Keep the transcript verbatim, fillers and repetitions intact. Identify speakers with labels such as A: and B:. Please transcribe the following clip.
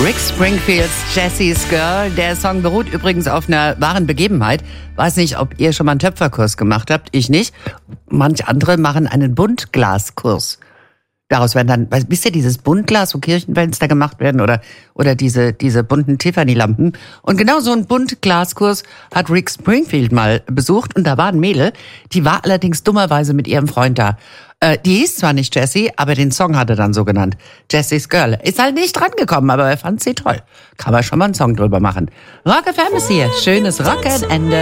A: Rick Springfields Jessie's Girl. Der Song beruht übrigens auf einer wahren Begebenheit. Weiß nicht, ob ihr schon mal einen Töpferkurs gemacht habt. Ich nicht. Manch andere machen einen Buntglaskurs. Daraus werden dann, wisst ihr, dieses Buntglas, wo Kirchenfenster gemacht werden oder oder diese diese bunten Tiffany-Lampen. Und genau so einen Buntglaskurs hat Rick Springfield mal besucht. Und da war ein Mädel, die war allerdings dummerweise mit ihrem Freund da. Äh, die hieß zwar nicht Jessie, aber den Song hat er dann so genannt. Jessie's Girl. Ist halt nicht drangekommen, aber er fand sie toll. Kann man schon mal einen Song drüber machen. Rock F M ist hier. Schönes Rock'n'Ende.